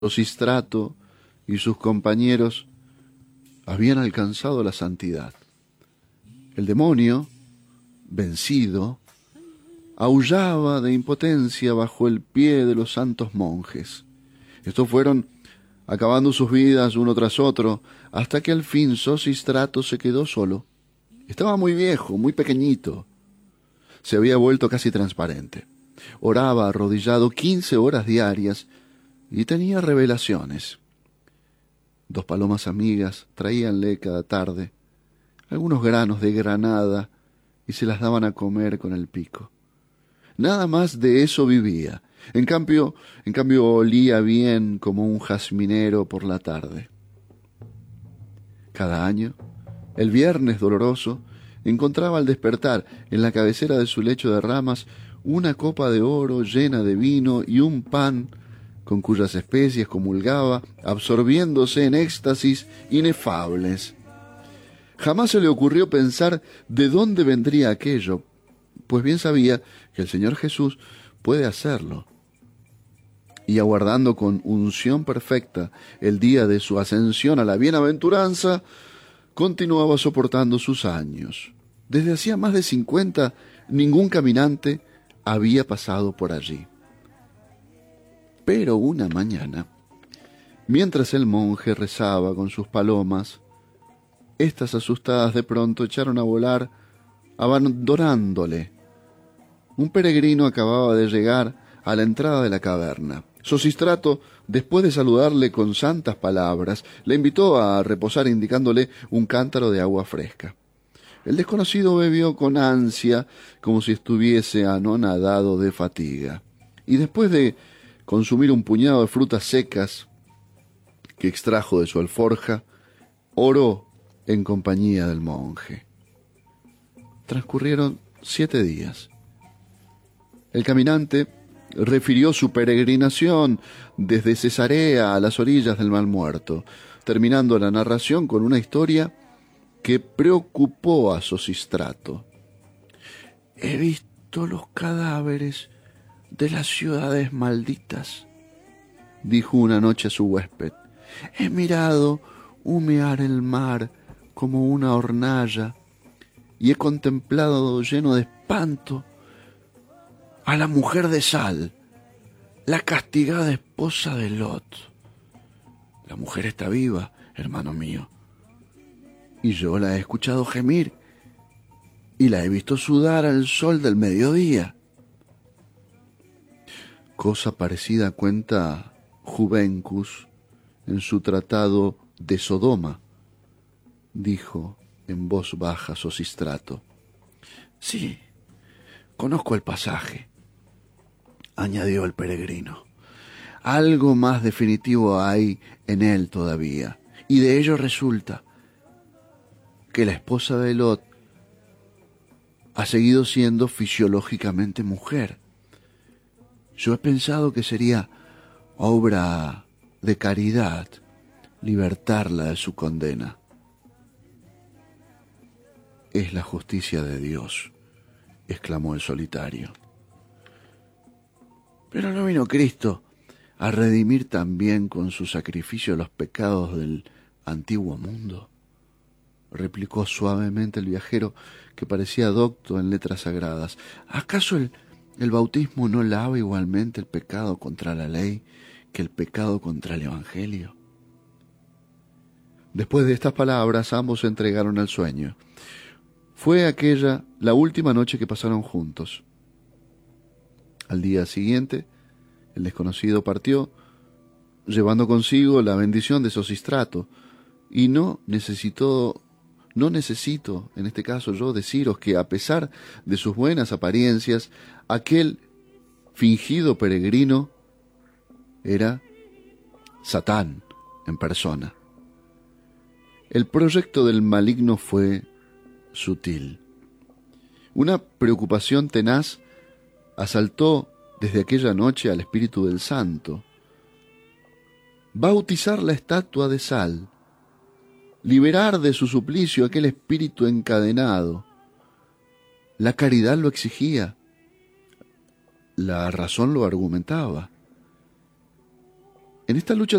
Sosistrato y sus compañeros habían alcanzado la santidad. El demonio, vencido, aullaba de impotencia bajo el pie de los santos monjes. Estos fueron acabando sus vidas uno tras otro, hasta que al fin Sosistrato se quedó solo. Estaba muy viejo, muy pequeñito. Se había vuelto casi transparente. Oraba arrodillado 15 horas diarias y tenía revelaciones. 2 palomas amigas traíanle cada tarde algunos granos de granada y se las daban a comer con el pico. Nada más de eso vivía. En cambio olía bien como un jazminero por la tarde. Cada año, el viernes doloroso, encontraba al despertar en la cabecera de su lecho de ramas una copa de oro llena de vino y un pan con cuyas especies comulgaba, absorbiéndose en éxtasis inefables. Jamás se le ocurrió pensar de dónde vendría aquello, pues bien sabía que el Señor Jesús puede hacerlo. Y aguardando con unción perfecta el día de su ascensión a la bienaventuranza, continuaba soportando sus años. Desde hacía más de 50, ningún caminante había pasado por allí. Pero una mañana, mientras el monje rezaba con sus palomas, estas asustadas de pronto echaron a volar, abandonándole. Un peregrino acababa de llegar a la entrada de la caverna. Sosistrato, después de saludarle con santas palabras, le invitó a reposar indicándole un cántaro de agua fresca. El desconocido bebió con ansia, como si estuviese anonadado de fatiga, y después de consumir un puñado de frutas secas que extrajo de su alforja, oró en compañía del monje. Transcurrieron 7 días. El caminante refirió su peregrinación desde Cesarea a las orillas del Mar Muerto, terminando la narración con una historia que preocupó a Sosistrato. He visto los cadáveres de las ciudades malditas, dijo una noche a su huésped. He mirado humear el mar como una hornalla y he contemplado lleno de espanto a la mujer de Sal, la castigada esposa de Lot. La mujer está viva, hermano mío, y yo la he escuchado gemir y la he visto sudar al sol del mediodía. Cosa parecida cuenta Juvencus en su tratado de Sodoma, dijo en voz baja Sosistrato. Sí, conozco el pasaje, añadió el peregrino. Algo más definitivo hay en él todavía, y de ello resulta que la esposa de Lot ha seguido siendo fisiológicamente mujer. Yo he pensado que sería obra de caridad libertarla de su condena. Es la justicia de Dios, exclamó el solitario. Pero ¿no vino Cristo a redimir también con su sacrificio los pecados del antiguo mundo? Replicó suavemente el viajero, que parecía docto en letras sagradas. ¿Acaso el bautismo no lava igualmente el pecado contra la ley que el pecado contra el Evangelio? Después de estas palabras, ambos se entregaron al sueño. Fue aquella la última noche que pasaron juntos. Al día siguiente, el desconocido partió, llevando consigo la bendición de Sosistrato, y no necesito, en este caso yo, deciros que a pesar de sus buenas apariencias, aquel fingido peregrino era Satán en persona. El proyecto del maligno fue sutil. Una preocupación tenaz asaltó desde aquella noche al Espíritu del Santo. Bautizar la estatua de Sal, liberar de su suplicio aquel espíritu encadenado. La caridad lo exigía, la razón lo argumentaba. En esta lucha